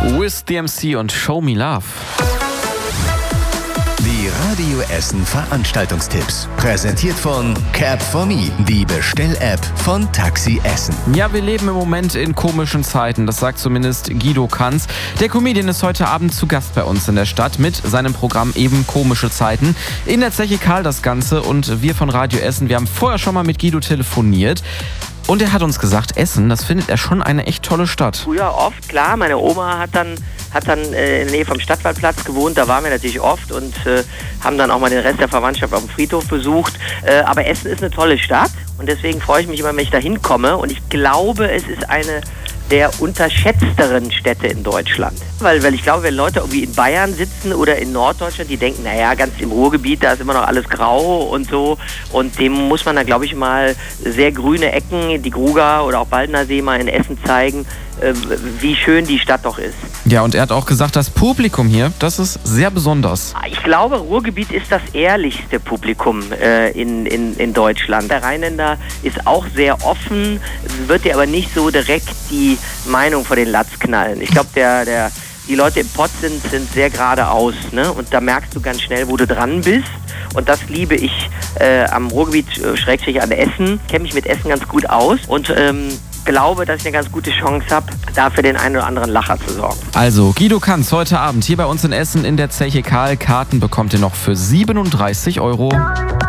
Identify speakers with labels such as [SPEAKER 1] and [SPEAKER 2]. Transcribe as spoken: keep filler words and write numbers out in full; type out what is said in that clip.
[SPEAKER 1] With D M C und Show Me Love.
[SPEAKER 2] Die Radio Essen Veranstaltungstipps. Präsentiert von Cab for Me, die Bestell-App von Taxi Essen.
[SPEAKER 1] Ja, wir leben im Moment in komischen Zeiten, das sagt zumindest Guido Kanz. Der Comedian ist heute Abend zu Gast bei uns in der Stadt mit seinem Programm eben Komische Zeiten. In der Zeche Karl das Ganze und wir von Radio Essen, wir haben vorher schon mal mit Guido telefoniert. Und er hat uns gesagt, Essen, das findet er schon eine echt tolle Stadt.
[SPEAKER 3] Früher oft, klar. Meine Oma hat dann, hat dann äh, in der Nähe vom Stadtwaldplatz gewohnt. Da waren wir natürlich oft und äh, haben dann auch mal den Rest der Verwandtschaft auf dem Friedhof besucht. Äh, aber Essen ist eine tolle Stadt und deswegen freue ich mich immer, wenn ich da hinkomme. Und ich glaube, es ist eine der unterschätzteren Städte in Deutschland. Weil, weil ich glaube, wenn Leute irgendwie in Bayern sitzen oder in Norddeutschland, die denken, naja, ganz im Ruhrgebiet, da ist immer noch alles grau und so. Und dem muss man dann, glaube ich, mal sehr grüne Ecken, die Gruger oder auch Baldener See mal in Essen zeigen, äh, wie schön die Stadt doch ist.
[SPEAKER 1] Ja, und er hat auch gesagt, das Publikum hier, das ist sehr besonders.
[SPEAKER 3] Ich glaube, Ruhrgebiet ist das ehrlichste Publikum äh, in, in, in Deutschland. Der Rheinländer ist auch sehr offen, wird dir aber nicht so direkt die Meinung vor den Latz knallen. Ich glaube, der, der, die Leute im Pott sind, sind sehr geradeaus, ne? Und da merkst du ganz schnell, wo du dran bist. Und das liebe ich äh, am Ruhrgebiet, äh, Schrägstrich an Essen. Kenne mich mit Essen ganz gut aus und ähm, glaube, dass ich eine ganz gute Chance habe, da für den einen oder anderen Lacher zu sorgen.
[SPEAKER 1] Also, Guido Kanz heute Abend hier bei uns in Essen in der Zeche Karl. Karten bekommt ihr noch für siebenunddreißig Euro.